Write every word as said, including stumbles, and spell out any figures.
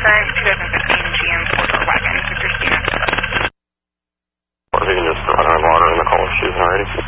current two thousand fifteen G M four-door wagon. Could you proceed? Or if you can just run our water in the cold shoes already.